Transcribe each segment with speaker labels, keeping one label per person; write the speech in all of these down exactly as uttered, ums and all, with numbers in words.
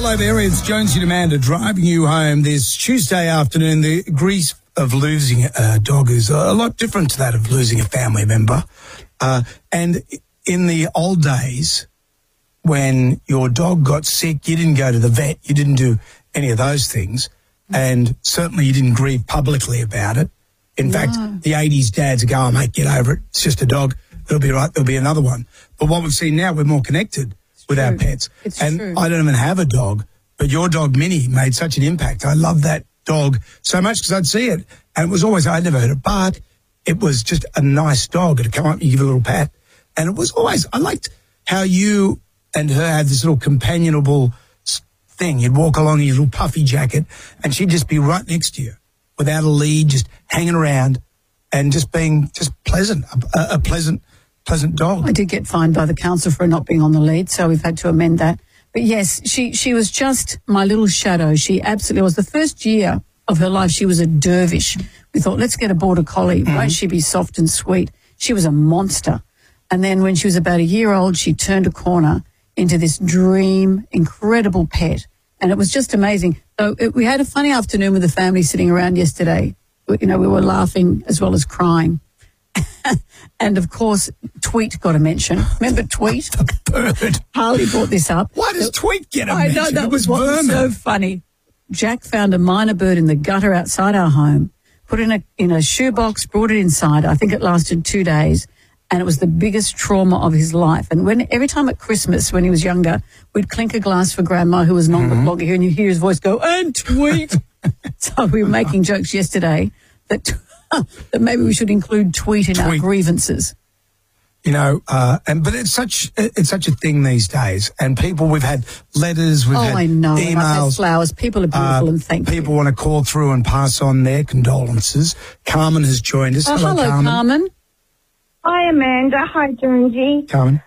Speaker 1: Hello there, it's Jonesy and Amanda driving you home this Tuesday afternoon. The grief of losing a dog is a lot different to that of losing a family member. Uh, and in the old days, when your dog got sick, you didn't go to the vet, you didn't do any of those things, and certainly you didn't grieve publicly about it. In no. fact, the eighties dads would go, oh, mate, get over it. It's just a dog. It'll be right. There'll be another one. But what we've seen now, we're more connected it's with true. our pets.
Speaker 2: It's
Speaker 1: and
Speaker 2: true.
Speaker 1: I don't even have a dog, but your dog, Minnie, made such an impact. I love that dog so much because I'd see it. And it was always, I'd never heard it, but it was just a nice dog. It'd come up and you give it a little pat. And it was always, I liked how you and her had this little companionable thing. You'd walk along in your little puffy jacket and she'd just be right next to you without a lead, just hanging around and just being just pleasant, a, a pleasant, pleasant dog.
Speaker 2: I did get fined by the council for not being on the lead, so we've had to amend that. But yes, she, she was just my little shadow. She absolutely was. The first year of her life, she was a dervish. We thought, let's get a border collie. Mm-hmm. Won't she be soft and sweet? She was a monster. And then when she was about a year old, she turned a corner into this dream, incredible pet. And it was just amazing. So it, we had a funny afternoon with the family sitting around yesterday. You know, we were laughing as well as crying. And, of course, Tweet got a mention. Remember Tweet?
Speaker 1: The bird.
Speaker 2: Harley brought this up.
Speaker 1: Why does Tweet get a
Speaker 2: I
Speaker 1: mention?
Speaker 2: know, that
Speaker 1: it
Speaker 2: was,
Speaker 1: was
Speaker 2: what was so funny. Jack found a minor bird in the gutter outside our home, put it in a, in a shoebox, brought it inside. I think it lasted two days. And it was the biggest trauma of his life. And when every time at Christmas, when he was younger, we'd clink a glass for Grandma, who was non blogger here, and you'd hear his voice go, and Tweet. So we were making jokes yesterday that that maybe we should include Tweet in tweet. our grievances.
Speaker 1: You know, uh, and but it's such it's such a thing these days. And people, we've had letters, we've
Speaker 2: oh,
Speaker 1: had
Speaker 2: I know.
Speaker 1: emails.
Speaker 2: I've had flowers. People are beautiful
Speaker 1: uh,
Speaker 2: and thank
Speaker 1: people
Speaker 2: you.
Speaker 1: People want to call through and pass on their condolences. Carmen has joined us.
Speaker 2: Oh,
Speaker 1: hello,
Speaker 2: hello,
Speaker 1: Carmen.
Speaker 2: Carmen.
Speaker 3: Hi, Amanda. Hi, Jonesy.
Speaker 1: Carmen.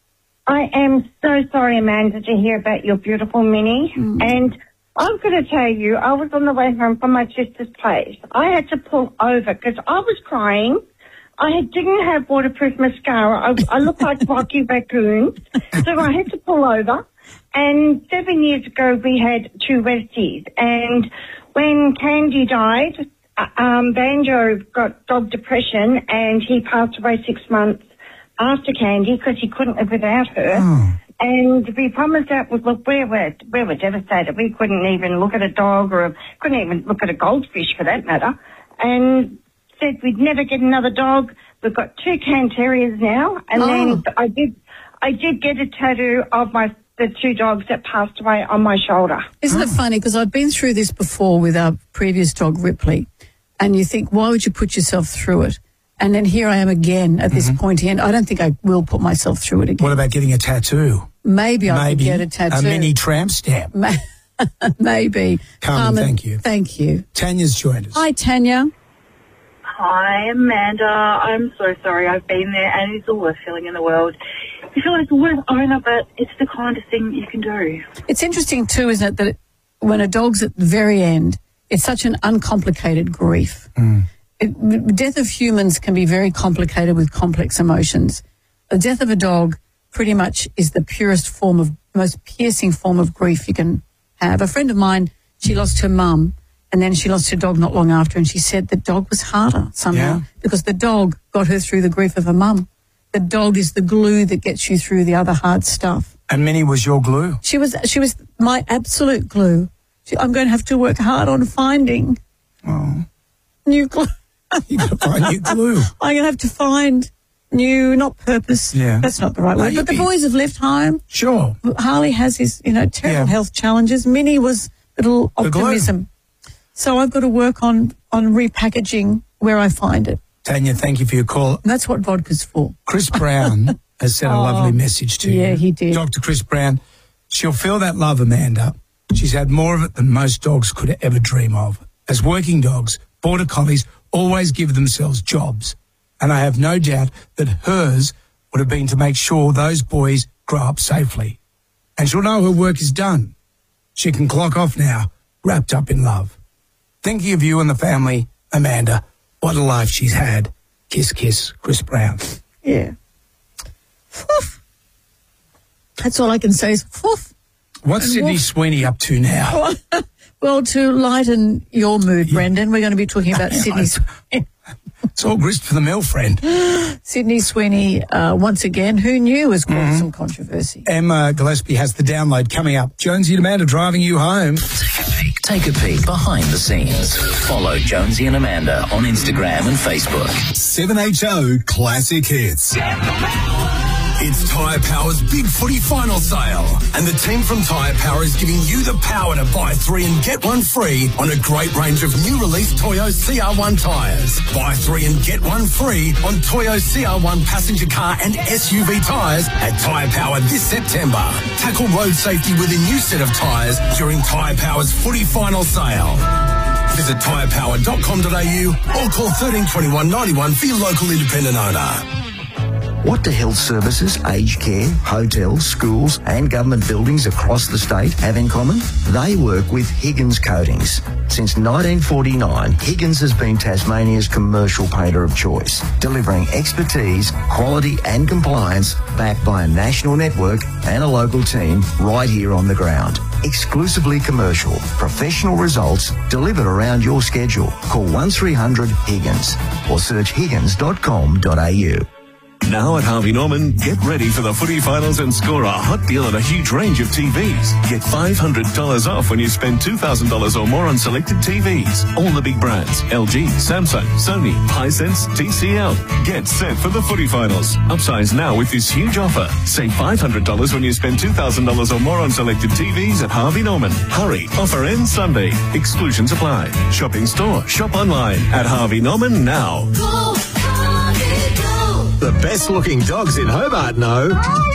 Speaker 3: I am so sorry, Amanda, to hear about your beautiful Minnie. Mm. And I'm going to tell you, I was on the way home from my sister's place. I had to pull over because I was crying. I didn't have waterproof mascara. I, I looked like Rocky Raccoon. So I had to pull over. And seven years ago, we had two resties. And when Candy died, Um, Banjo got dog depression and he passed away six months after Candy because he couldn't live without her.
Speaker 1: Oh.
Speaker 3: And we promised that, look, we were, we were devastated. We couldn't even look at a dog or a, couldn't even look at a goldfish for that matter. And said we'd never get another dog. We've got two Can Terriers now. And
Speaker 2: oh.
Speaker 3: then I did, I did get a tattoo of my the two dogs that passed away on my shoulder.
Speaker 2: Isn't oh. it funny? Because I've been through this before with our previous dog, Ripley. And you think, why would you put yourself through it? And then here I am again at this mm-hmm. pointy end. I don't think I will put myself through it again.
Speaker 1: What about getting a tattoo?
Speaker 2: Maybe I
Speaker 1: Maybe
Speaker 2: could get a tattoo.
Speaker 1: A mini tramp stamp.
Speaker 2: Maybe.
Speaker 1: Carmen,
Speaker 2: um,
Speaker 1: thank you.
Speaker 2: Thank you.
Speaker 1: Tanya's joined us.
Speaker 2: Hi, Tanya.
Speaker 4: Hi, Amanda. I'm so sorry. I've been there, and it's the worst feeling in the world. You feel like it's the worst owner, but it's the kindest thing you can do.
Speaker 2: It's interesting, too, isn't it, that it, when a dog's at the very end, it's such an uncomplicated grief.
Speaker 1: Mm.
Speaker 2: It, death of humans can be very complicated with complex emotions. The death of a dog pretty much is the purest form of, most piercing form of grief you can have. A friend of mine, she lost her mum, and then she lost her dog not long after, and she said the dog was harder somehow
Speaker 1: yeah.
Speaker 2: because the dog got her through the grief of her mum. The dog is the glue that gets you through the other hard stuff.
Speaker 1: And Minnie was your glue?
Speaker 2: She was, she was my absolute glue. She, I'm going to have to work hard on finding
Speaker 1: oh.
Speaker 2: new glue.
Speaker 1: You've got to find new glue.
Speaker 2: I'm going to have to find new, not purpose.
Speaker 1: Yeah.
Speaker 2: That's not the right
Speaker 1: no,
Speaker 2: word. But the boys have left home.
Speaker 1: Sure.
Speaker 2: Harley has his, you know, terrible
Speaker 1: yeah.
Speaker 2: health challenges. Minnie was a little optimism. So I've got to work on, on repackaging where I find it.
Speaker 1: Tanya, thank you for your call.
Speaker 2: And that's what vodka's for.
Speaker 1: Chris Brown has sent
Speaker 2: oh,
Speaker 1: a lovely message to
Speaker 2: yeah,
Speaker 1: you.
Speaker 2: Yeah, he did.
Speaker 1: Doctor Chris Brown, she'll feel that love, Amanda. She's had more of it than most dogs could ever dream of. As working dogs, border collies always give themselves jobs. And I have no doubt that hers would have been to make sure those boys grow up safely. And she'll know her work is done. She can clock off now, wrapped up in love. Thinking of you and the family, Amanda. What a life she's had. Kiss, kiss, Chris Brown.
Speaker 2: Yeah. Woof. That's all I can say is woof.
Speaker 1: What's
Speaker 2: And
Speaker 1: Sydney
Speaker 2: what-
Speaker 1: Sweeney up to now?
Speaker 2: Well, to lighten your mood, Brendan, we're going to be talking about Sydney Sweeney.
Speaker 1: It's all grist for the mill, friend.
Speaker 2: Sydney Sweeney, uh, once again, who knew was causing mm-hmm. some controversy.
Speaker 1: Emma Gillespie has the download coming up. Jonesy and Amanda driving you home.
Speaker 5: Take a peek. Take a peek behind the scenes. Follow Jonesy and Amanda on Instagram and Facebook.
Speaker 6: seven H O Classic Hits. It's Tyre Power's Big Footy Final Sale, and the team from Tyre Power is giving you the power to buy three and get one free on a great range of new release Toyo C R one tyres. Buy three and get one free on Toyo C R one passenger car and S U V tyres at Tyre Power this September. Tackle road safety with a new set of tyres during Tyre Power's Footy Final Sale. Visit tyre power dot com dot a u or call thirteen twenty-one ninety-one for your local independent owner.
Speaker 7: What do health services, aged care, hotels, schools and government buildings across the state have in common? They work with Higgins Coatings. Since nineteen forty-nine, Higgins has been Tasmania's commercial painter of choice, delivering expertise, quality and compliance backed by a national network and a local team right here on the ground. Exclusively commercial, professional results delivered around your schedule. Call one three hundred Higgins or search higgins dot com dot a u.
Speaker 8: Now at Harvey Norman, get ready for the footy finals and score a hot deal on a huge range of T Vs. Get five hundred dollars off when you spend two thousand dollars or more on selected T Vs. All the big brands, L G, Samsung, Sony, Hisense, T C L. Get set for the footy finals. Upsize now with this huge offer. Save five hundred dollars when you spend two thousand dollars or more on selected T Vs at Harvey Norman. Hurry, offer ends Sunday. Exclusions apply. Shop in store, shop online at Harvey Norman now.
Speaker 9: Go, Harvey, go.
Speaker 10: The best looking dogs in Hobart know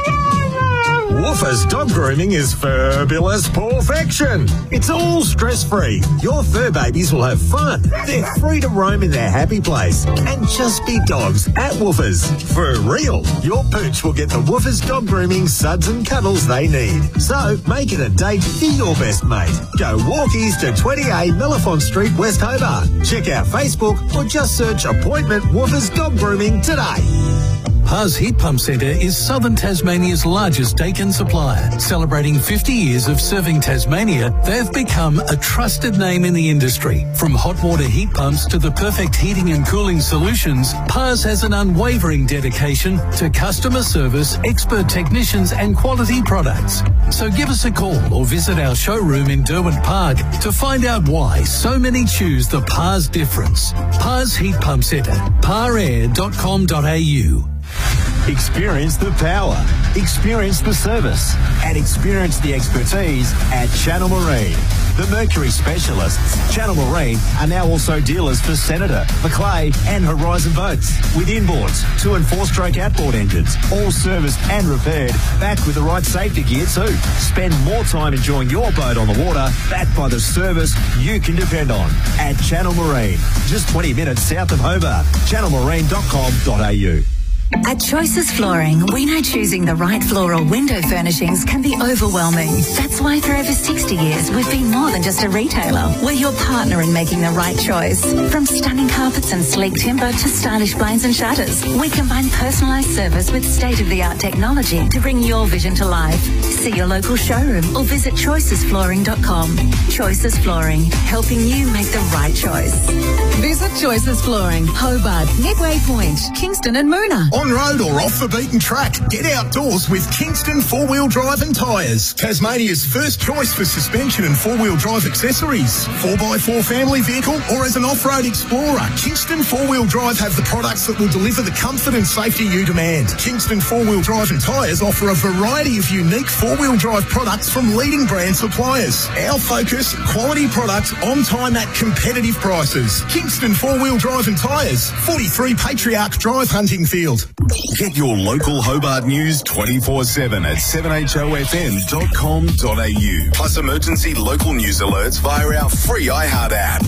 Speaker 10: Woofers Dog Grooming is fabulous perfection. It's all stress-free. Your fur babies will have fun. They're free to roam in their happy place and just be dogs at Woofers. For real, your pooch will get the Woofers Dog Grooming suds and cuddles they need. So make it a date for your best mate. Go walkies to twenty A Mellifont Street, West Hobart. Check out Facebook or just search Appointment Woofers Dog Grooming today.
Speaker 11: Pars Heat Pump Centre is Southern Tasmania's largest Dakin supplier. Celebrating fifty years of serving Tasmania, they've become a trusted name in the industry. From hot water heat pumps to the perfect heating and cooling solutions, Pars has an unwavering dedication to customer service, expert technicians and quality products. So give us a call or visit our showroom in Derwent Park to find out why so many choose the Pars difference. Pars Heat Pump Centre, par air dot com dot a u.
Speaker 10: Experience the power, experience the service, and experience the expertise at Channel Marine. The Mercury specialists, Channel Marine, are now also dealers for Senator, Macleay and Horizon boats. With inboards, two and four stroke outboard engines, all serviced and repaired, backed with the right safety gear too. Spend more time enjoying your boat on the water, backed by the service you can depend on. At Channel Marine, just twenty minutes south of Hobart. channel marine dot com dot a u.
Speaker 12: At Choices Flooring, we know choosing the right floor or window furnishings can be overwhelming. That's why for over sixty years, we've been more than just a retailer. We're your partner in making the right choice. From stunning carpets and sleek timber to stylish blinds and shutters, we combine personalised service with state-of-the-art technology to bring your vision to life. See your local showroom or visit choices flooring dot com. Choices Flooring, helping you make the right choice.
Speaker 13: Visit Choices Flooring, Hobart, Midway Point, Kingston and Moona.
Speaker 6: On road or off the beaten track, get outdoors with Kingston four-wheel drive and tyres. Tasmania's first choice for suspension and four-wheel drive accessories. four by four family vehicle or as an off-road explorer, Kingston four-wheel drive have the products that will deliver the comfort and safety you demand. Kingston four-wheel drive and tyres offer a variety of unique four-wheel drive products from leading brand suppliers. Our focus, quality products on time at competitive prices. Kingston four-wheel drive and tyres, forty-three Patriarch Drive, Huntingfield.
Speaker 8: Get your local Hobart news twenty-four seven at seven h o f m dot com dot a u. Plus emergency local news alerts via our free iHeart app.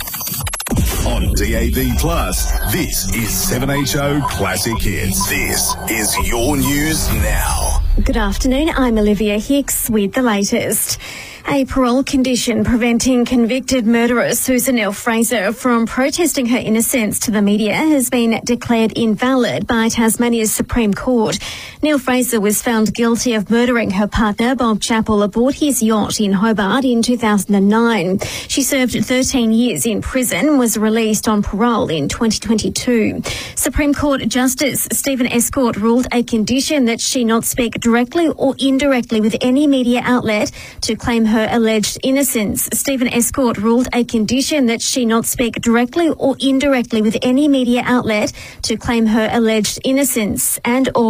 Speaker 8: On D A B Plus, this is seven H O Classic Hits. This is your news now.
Speaker 14: Good afternoon, I'm Olivia Hicks with the latest. A parole condition preventing convicted murderer Susan Neil-Fraser from protesting her innocence to the media has been declared invalid by Tasmania's Supreme Court. Neil-Fraser was found guilty of murdering her partner Bob Chappell aboard his yacht in Hobart in two thousand nine. She served thirteen years in prison and was released on parole in twenty twenty-two. Supreme Court Justice Stephen Escort ruled a condition that she not speak directly or indirectly with any media outlet to claim her her alleged innocence. Stephen Escort ruled a condition that she not speak directly or indirectly with any media outlet to claim her alleged innocence and or